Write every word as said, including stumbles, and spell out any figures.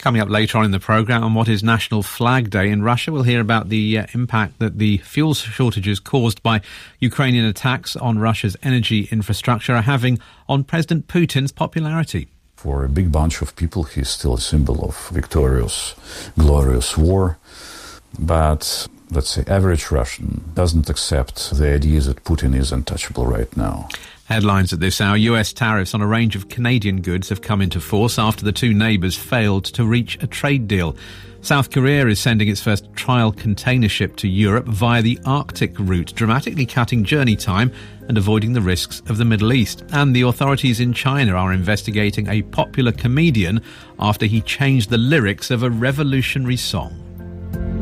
Coming up later on in the programme, on what is National Flag Day in Russia, we'll hear about the uh, impact that the fuel shortages caused by Ukrainian attacks on Russia's energy infrastructure are having on President Putin's popularity. For a big bunch of people, he's still a symbol of victorious, glorious war. But, let's say, average Russian doesn't accept the idea that Putin is untouchable right now. Headlines at this hour. U S tariffs on a range of Canadian goods have come into force after the two neighbours failed to reach a trade deal. South Korea is sending its first trial container ship to Europe via the Arctic route, dramatically cutting journey time and avoiding the risks of the Middle East. And the authorities in China are investigating a popular comedian after he changed the lyrics of a revolutionary song.